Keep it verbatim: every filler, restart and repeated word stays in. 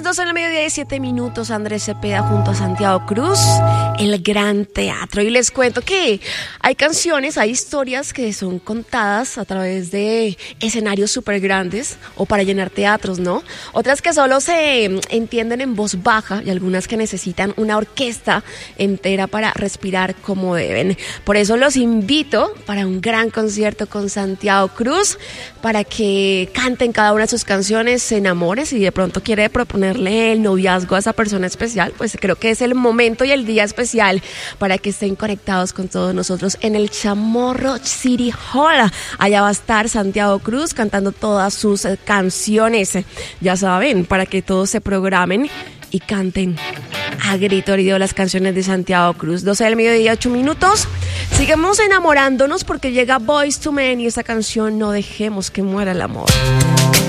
doce del mediodía y siete minutos, Andrés Cepeda junto a Santiago Cruz, el Gran Teatro. Y les cuento que hay canciones, hay historias que son contadas a través de escenarios súper grandes o para llenar teatros, ¿no? Otras que solo se entienden en voz baja y algunas que necesitan una orquesta entera para respirar como deben. Por eso los invito para un gran concierto con Santiago Cruz, para que canten cada una de sus canciones, se enamoren. Si de pronto quiere proponerle el noviazgo a esa persona especial, pues creo que es el momento y el día especial para que estén conectados con todos nosotros en el Chamorro City Hall. Allá va a estar Santiago Cruz cantando todas sus canciones, ya saben, para que todos se programen y canten a grito herido las canciones de Santiago Cruz. doce del mediodía, ocho minutos. Sigamos enamorándonos porque llega Boyz two Men y esta canción No dejemos que muera el amor.